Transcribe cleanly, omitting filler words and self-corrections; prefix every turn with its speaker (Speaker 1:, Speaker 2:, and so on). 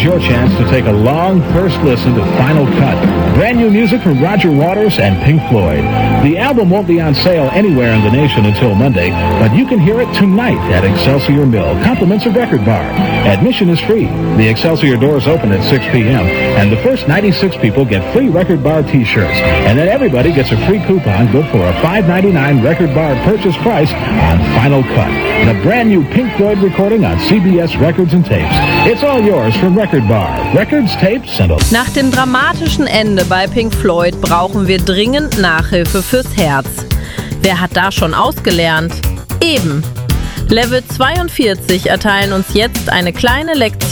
Speaker 1: your chance to take a long first listen to Final Cut. Brand new music from Roger Waters and Pink Floyd. The album won't be on sale anywhere in the nation until Monday, but you can hear it tonight at Excelsior Mill. Compliments of Record Bar. Admission is free. The Excelsior doors open at 6 p.m., and the first 96 people get free Record Bar t-shirts. And then everybody gets a free coupon good for a $5.99 Record Bar purchase price on Final Cut. The brand new Pink Floyd recording on CBS Records and Tapes. It's all yours from Record Bar. Records, Tapes and...
Speaker 2: Nach dem dramatischen Ende bei Pink Floyd brauchen wir dringend Nachhilfe fürs Herz. Wer hat da schon ausgelernt? Eben. Level 42 erteilen uns jetzt eine kleine Lektion